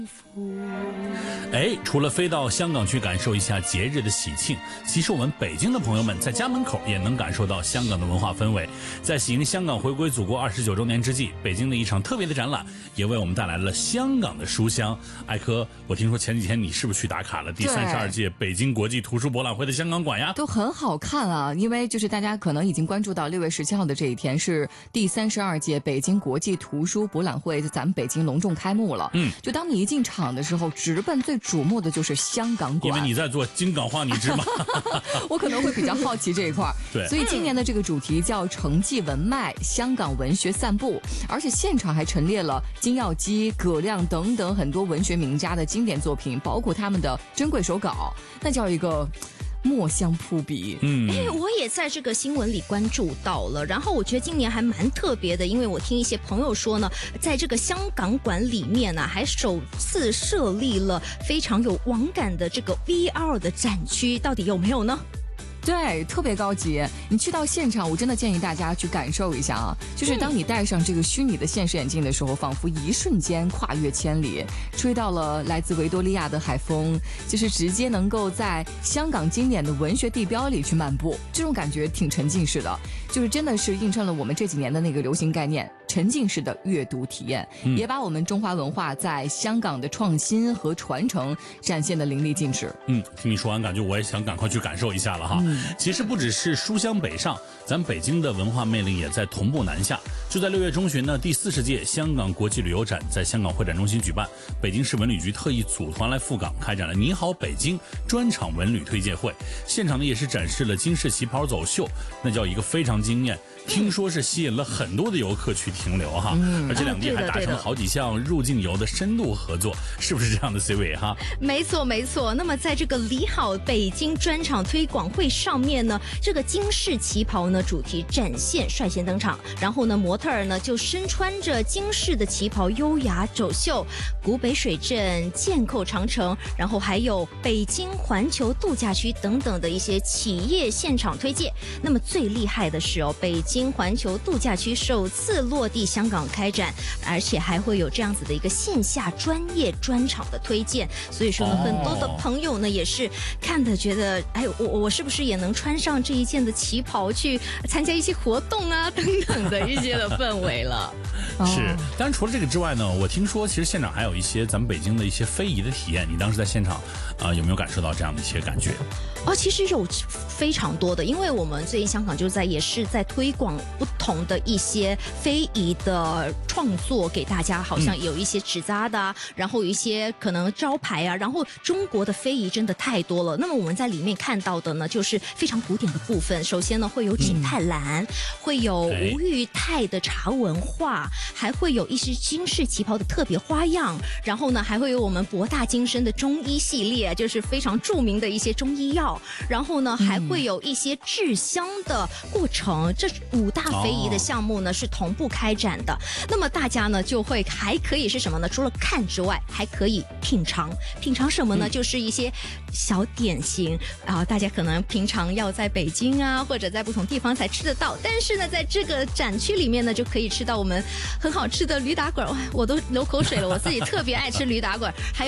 哎，除了飞到香港去感受一下节日的喜庆，其实我们北京的朋友们在家门口也能感受到香港的文化氛围。在喜迎香港回归祖国29周年之际，北京的一场特别的展览也为我们带来了香港的书香。艾科，我听说前几天你是不是去打卡了第32届北京国际图书博览会的香港馆呀？ 都很好看啊，因为就是大家可能已经关注到6月17号的这一天是第32届北京国际图书博览会在咱们北京隆重开幕了。就当你一进场的时候，直奔最瞩目的就是香港馆， 因为你在做京港话，你知吗？ 我可能会比较好奇这一块。 对， 所以今年的这个主题叫承继文脉，香港文学散步，而且现场还陈列了金耀基、葛亮等等很多文学名家的经典作品，包括他们的珍贵手稿，那叫一个墨香扑鼻。 我也在这个新闻里关注到了，然后我觉得今年还蛮特别的，因为我听一些朋友说呢，在这个香港馆里面呢，还首次设立了非常有网感的这个 VR 的展区，到底有没有呢？ 对，特别高级。你去到现场，我真的建议大家去感受一下啊！就是当你戴上这个虚拟的现实眼镜的时候，仿佛一瞬间跨越千里，吹到了来自维多利亚的海风，就是直接能够在香港经典的文学地标里去漫步，这种感觉挺沉浸式的，就是真的是映衬了我们这几年的那个流行概念，沉浸式的阅读体验，也把我们中华文化在香港的创新和传承展现的淋漓尽致。 听你说完，感觉我也想赶快去感受一下了哈。其实不只是书香北上，咱北京的文化魅力也在同步南下。就在6月中旬呢，第40届香港国际旅游展在香港会展中心举办，北京市文旅局特意组团来赴港开展了你好北京专场文旅推介会，现场呢也是展示了京式旗袍走秀，那叫一个非常惊艳，听说是吸引了很多的游客去停留哈。而且两地还达成了好几项入境游的深度合作，是不是这样的 C 位哈？ 没错没错。那么在这个你好北京专场推广会上面呢，这个京式旗袍呢主题展现率先登场，然后呢模特儿呢就身穿着京式的旗袍优雅走秀，古北水镇、剑扣长城，然后还有北京环球度假区等等的一些企业现场推介。那么最厉害的是北京环球度假区首次落地香港开展，而且还会有这样子的一个线下专业专场的推荐。所以说呢，很多的朋友呢也是看的觉得，哎，我是不是也能穿上这一件的旗袍去参加一些活动啊等等的一些的氛围了。 是，当然除了这个之外呢，我听说其实现场还有一些咱们北京的一些非遗的体验，你当时在现场有没有感受到这样的一些感觉？ 其实有非常多的，因为我们最近香港也是在推广不同的一些非遗的创作给大家，好像有一些纸扎的然后有一些可能招牌啊，然后中国的非遗真的太多了。那么我们在里面看到的呢，就是非常古典的部分。首先呢，会有景泰蓝，会有吴裕泰的茶文化，还会有一些京式旗袍的特别花样，然后呢，还会有我们博大精深的中医系列，就是非常著名的一些中医药，然后呢，还会有一些制香的过程。这5大非遗的项目呢是同步开展的。那么大家呢就会还可以是什么呢？除了看之外，还可以品尝。品尝什么呢？就是一些小点心啊，大家可能平常要在北京啊或者在不同地方才吃得到，但是呢，在这个展区里面呢，就可以吃到我们很好吃的驴打滚。我都流口水了，我自己特别爱吃驴打滚。还有